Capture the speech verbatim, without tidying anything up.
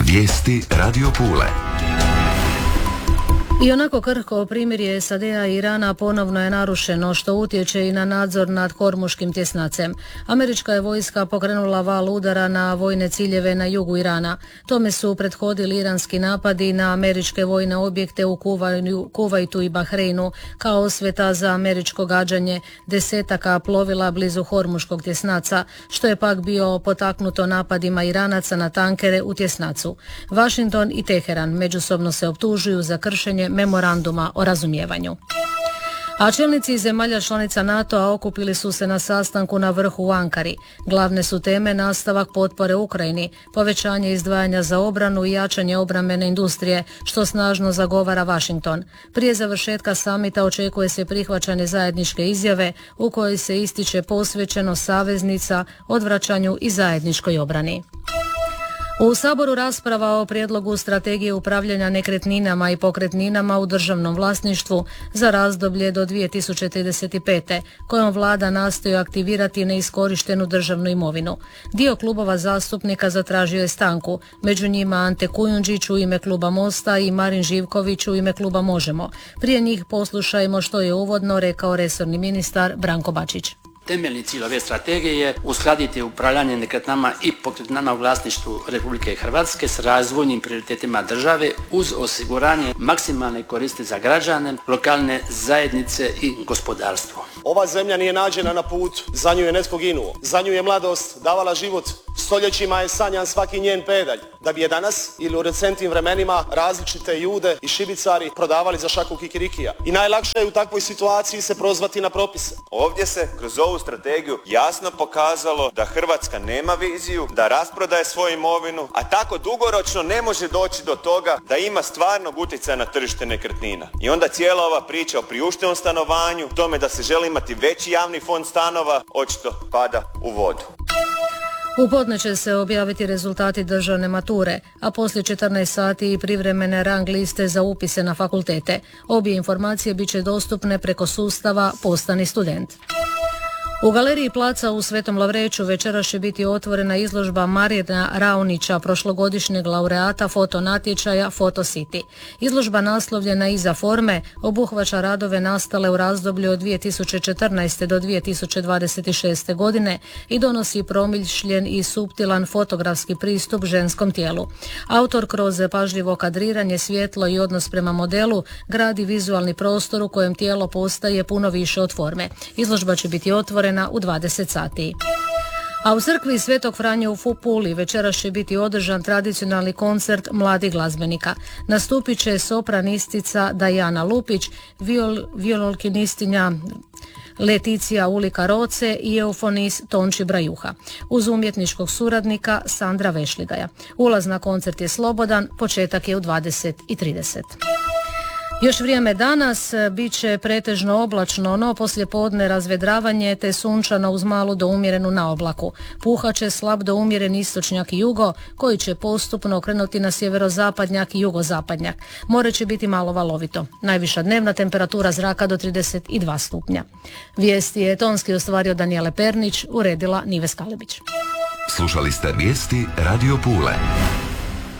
Vijesti Radio Pule. I onako krhko primirje S A D-a i Irana ponovno je narušeno, što utječe i na nadzor nad Hormuškim tjesnacem. Američka je vojska pokrenula val udara na vojne ciljeve na jugu Irana. Tome su prethodili iranski napadi na američke vojne objekte u Kuvajtu i Bahreinu, kao osveta za američko gađanje desetaka plovila blizu Hormuškog tjesnaca, što je pak bio potaknuto napadima Iranaca na tankere u tjesnacu. Washington i Teheran međusobno se optužuju za kršenje memoranduma o razumijevanju. A čelnici zemalja članica NATO-a okupili su se na sastanku na vrhu u Ankari. Glavne su teme nastavak potpore Ukrajini, povećanje izdvajanja za obranu i jačanje obrambene industrije, što snažno zagovara Washington. Prije završetka samita očekuje se prihvaćanje zajedničke izjave u kojoj se ističe posvećenost saveznica, odvraćanju i zajedničkoj obrani. U Saboru rasprava o prijedlogu strategije upravljanja nekretninama i pokretninama u državnom vlasništvu za razdoblje do dvije tisuće trideset pete. kojom vlada nastoji aktivirati neiskorištenu državnu imovinu. Dio klubova zastupnika zatražio je stanku, među njima Ante Kujundžić u ime kluba Mosta i Marin Živković u ime kluba Možemo. Prije njih poslušajmo što je uvodno rekao resorni ministar Branko Bačić. Temeljni cilj ove strategije je uskladiti upravljanje nekretninama i pokretninama u vlasništvu Republike Hrvatske s razvojnim prioritetima države uz osiguranje maksimalne koristi za građane, lokalne zajednice i gospodarstvo. Ova zemlja nije nađena na putu, za nju je netko ginuo, za nju je mladost davala život, stoljećima je sanjan svaki njen pedalj, da bi je danas ili u recentnim vremenima različite Jude i šibicari prodavali za šaku kikirikija. I najlakše je u takvoj situaciji se prozvati na propise. Ovdje se kroz ovu strategiju jasno pokazalo da Hrvatska nema viziju, da rasprodaje svoju imovinu, a tako dugoročno ne može doći do toga da ima stvarnog utjecaja na tržište nekretnina. I onda cijela ova priča o priuštivom stanovanju, tome da se želi imati veći javni fond stanova, očito pada u vodu. U podne će se objaviti rezultati državne mature, a poslije četrnaest sati i privremene rang liste za upise na fakultete. Obje informacije bit će dostupne preko sustava Postani student. U galeriji Placa u Svetom Lavreću večeras će biti otvorena izložba Marina Raonića, prošlogodišnjeg laureata fotonatječaja Photo City. Izložba naslovljena Iza forme obuhvaća radove nastale u razdoblju od dvije tisuće četrnaeste do dvije tisuće dvadeset šeste. godine i donosi promišljen i suptilan fotografski pristup ženskom tijelu. Autor kroz pažljivo kadriranje, svjetlo i odnos prema modelu gradi vizualni prostor u kojem tijelo postaje puno više od forme. Izložba će biti otvorena u dvadeset sati. A u crkvi Svetog Franje u Puli večeras će biti održan tradicionalni koncert mladih glazbenika. Nastupit će sopranistica Dajana Lupić, viol, violonkinistinja Leticija Ulika Roce i eufonist Tonči Brajuha, uz umjetničkog suradnika Sandra Vešligaja. Ulaz na koncert je slobodan, početak je u dvadeset i trideset. Još vrijeme danas, bit će pretežno oblačno, no poslijepodne razvedravanje te sunčano uz malu do umjerenu naoblaku. Puhaće slab do umjeren istočnjak i jugo, koji će postupno krenuti na sjeverozapadnjak i jugozapadnjak. More će biti malo valovito. Najviša dnevna temperatura zraka do trideset dva stupnja. Vijesti je tonski ostvario Danijele Pernić, uredila Nives Kalebić. Slušali ste vijesti Radio Pule.